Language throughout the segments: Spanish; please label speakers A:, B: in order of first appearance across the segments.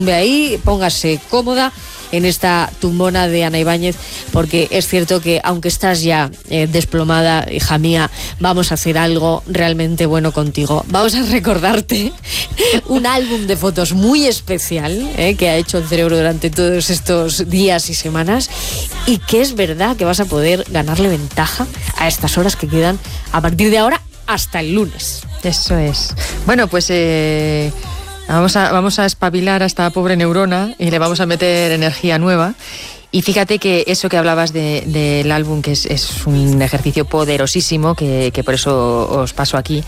A: ahí, póngase cómoda en esta tumbona de Ana Ibáñez, porque es cierto que aunque estás ya desplomada, hija mía, vamos a hacer algo realmente bueno contigo. Vamos a recordarte un álbum de fotos muy especial que ha hecho el cerebro durante todos estos días y semanas, y que es verdad que vas a poder ganarle ventaja a estas horas que quedan a partir de ahora hasta el lunes.
B: Eso es. Bueno, pues vamos a espabilar a esta pobre neurona y le vamos a meter energía nueva. Y fíjate que eso que hablabas del álbum, que es un ejercicio poderosísimo, que por eso os paso aquí.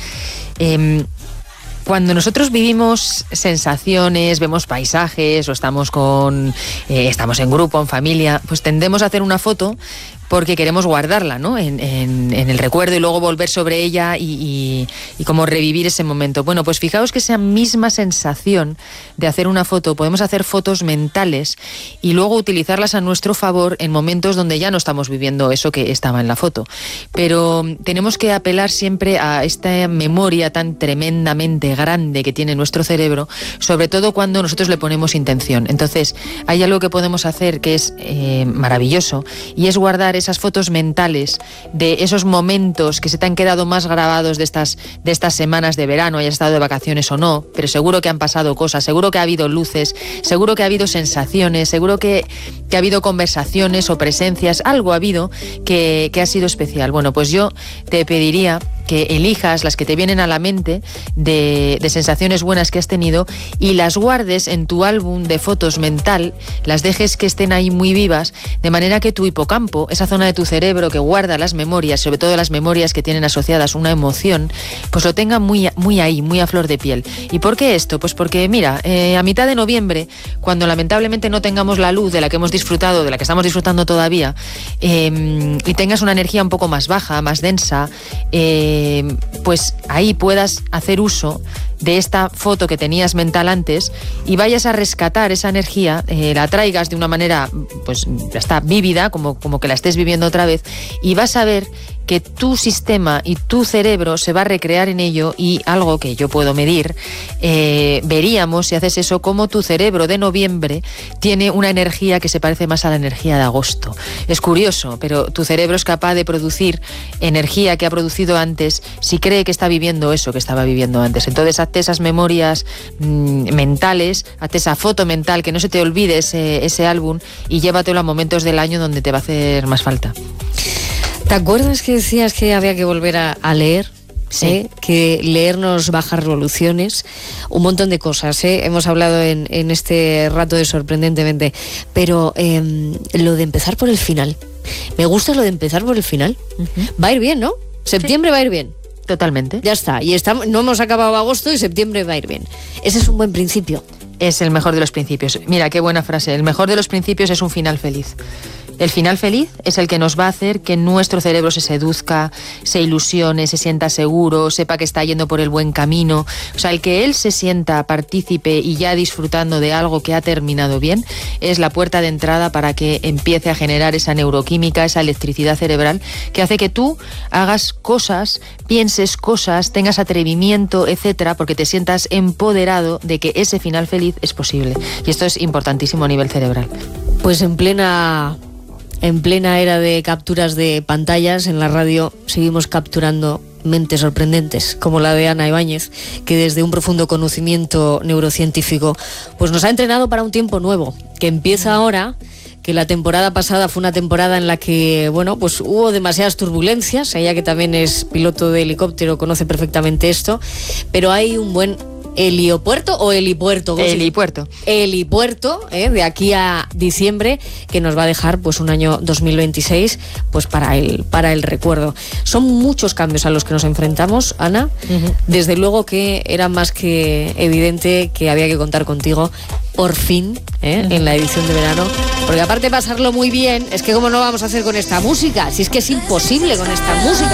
B: Cuando nosotros vivimos sensaciones, vemos paisajes o estamos en grupo, en familia, pues tendemos a hacer una foto porque queremos guardarla, ¿no? en el recuerdo y luego volver sobre ella y como revivir ese momento. Bueno, pues fijaos que esa misma sensación de hacer una foto, podemos hacer fotos mentales y luego utilizarlas a nuestro favor en momentos donde ya no estamos viviendo eso que estaba en la foto. Pero tenemos que apelar siempre a esta memoria tan tremendamente grande que tiene nuestro cerebro, sobre todo cuando nosotros le ponemos intención. Entonces, hay algo que podemos hacer que es maravilloso, y es guardar esas fotos mentales de esos momentos que se te han quedado más grabados de estas semanas de verano, hayas estado de vacaciones o no, pero seguro que han pasado cosas, seguro que ha habido luces, seguro que ha habido sensaciones, seguro que ha habido conversaciones o presencias, algo ha habido que ha sido especial. Bueno, pues yo te pediría que elijas las que te vienen a la mente de sensaciones buenas que has tenido y las guardes en tu álbum de fotos mental, las dejes que estén ahí muy vivas, de manera que tu hipocampo, esa zona de tu cerebro que guarda las memorias, sobre todo las memorias que tienen asociadas una emoción, pues lo tenga muy ahí, muy a flor de piel. ¿Y por qué esto? Pues porque, mira, a mitad de noviembre, cuando lamentablemente no tengamos la luz de la que hemos disfrutado, de la que estamos disfrutando todavía, y tengas una energía un poco más baja, más densa, pues ahí puedas hacer uso de esta foto que tenías mental antes y vayas a rescatar esa energía, la traigas de una manera, pues ya está, vívida, como que la estés viviendo otra vez, y vas a ver que tu sistema y tu cerebro se va a recrear en ello. Y algo que yo puedo medir, veríamos, si haces eso, cómo tu cerebro de noviembre tiene una energía que se parece más a la energía de agosto. Es curioso, pero tu cerebro es capaz de producir energía que ha producido antes si cree que está viviendo eso que estaba viviendo antes. Entonces hazte esas memorias mentales, hazte esa foto mental, que no se te olvide ese álbum, y llévatelo a momentos del año donde te va a hacer más falta.
A: ¿Te acuerdas que decías que había que volver a leer? Sí. Que leer nos baja revoluciones, un montón de cosas, hemos hablado en este rato de Sorprendentemente, pero lo de empezar por el final, me gusta lo de empezar por el final. Va a ir bien, ¿no? Septiembre va a ir bien.
B: Totalmente.
A: Ya está, y no hemos acabado agosto y septiembre va a ir bien. Ese es un buen principio.
B: Es el mejor de los principios. Mira, qué buena frase. El mejor de los principios es un final feliz. El final feliz es el que nos va a hacer que nuestro cerebro se seduzca, se ilusione, se sienta seguro, sepa que está yendo por el buen camino. O sea, el que él se sienta partícipe y ya disfrutando de algo que ha terminado bien, es la puerta de entrada para que empiece a generar esa neuroquímica, esa electricidad cerebral que hace que tú hagas cosas, pienses cosas, tengas atrevimiento, etcétera, porque te sientas empoderado de que ese final feliz es posible. Y esto es importantísimo a nivel cerebral.
A: Pues en plena era de capturas de pantallas, en la radio seguimos capturando mentes sorprendentes, como la de Ana Ibáñez, que desde un profundo conocimiento neurocientífico pues nos ha entrenado para un tiempo nuevo, que empieza ahora, que la temporada pasada fue una temporada en la que, bueno, pues hubo demasiadas turbulencias. Ella, que también es piloto de helicóptero, conoce perfectamente esto, pero hay un buen heliopuerto o helipuerto. Helipuerto, de aquí a diciembre, que nos va a dejar pues un año 2026 pues para el recuerdo. Son muchos cambios a los que nos enfrentamos, Ana. Desde luego que era más que evidente que había que contar contigo por fin, en la edición de verano, porque aparte de pasarlo muy bien, es que cómo no vamos a hacer con esta música, si es que es imposible con esta música.